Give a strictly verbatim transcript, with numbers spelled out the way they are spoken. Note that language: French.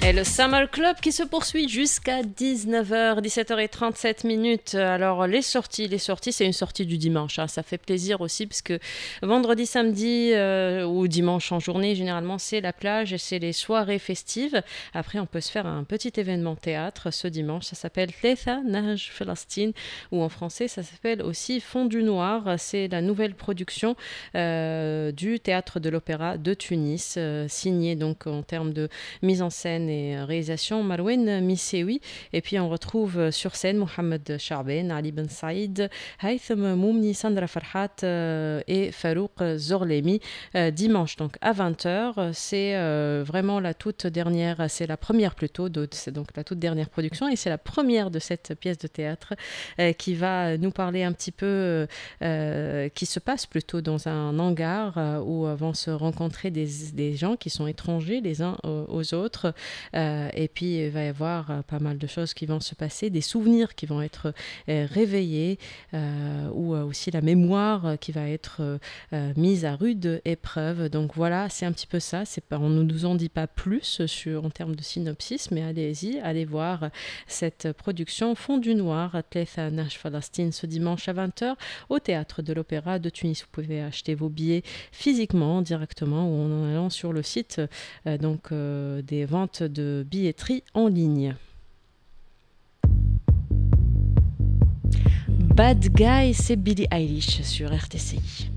Et le Summer Club qui se poursuit jusqu'à dix-neuf heures, dix-sept heures trente-sept minutes. Alors les sorties, les sorties, c'est une sortie du dimanche. Hein. Ça fait plaisir aussi parce que vendredi, samedi euh, ou dimanche en journée, généralement c'est la plage et c'est les soirées festives. Après, on peut se faire un petit événement théâtre ce dimanche. Ça s'appelle Tletha Naj Felastine ou en français ça s'appelle aussi Fondu Noir. C'est la nouvelle production euh, du théâtre de l'opéra de Tunis, euh, signée donc en termes de mise en scène et réalisation Marouane Misseoui. Et puis on retrouve sur scène Mohamed Charben, Ali Ben Saïd, Haytham Moumni, Sandra Farhat euh, et Farouk Zorlemi euh, dimanche donc à vingt heures. C'est euh, vraiment la toute dernière, c'est la première plutôt, de, c'est donc la toute dernière production et c'est la première de cette pièce de théâtre euh, qui va nous parler un petit peu, euh, qui se passe plutôt dans un hangar euh, où vont se rencontrer des, des gens qui sont étrangers les uns aux autres. Euh, et puis, il va y avoir euh, pas mal de choses qui vont se passer, des souvenirs qui vont être euh, réveillés, euh, ou euh, aussi la mémoire euh, qui va être euh, euh, mise à rude épreuve. Donc voilà, c'est un petit peu ça. C'est pas, on ne nous en dit pas plus sur, en termes de synopsis, mais allez-y, allez voir cette production Fondu Noir, Tletha Naj Felastine, ce dimanche à vingt heures au Théâtre de l'Opéra de Tunis. Vous pouvez acheter vos billets physiquement, directement, ou en allant sur le site euh, donc, euh, des ventes de billetterie en ligne. Bad Guy, c'est Billie Eilish sur R T C I.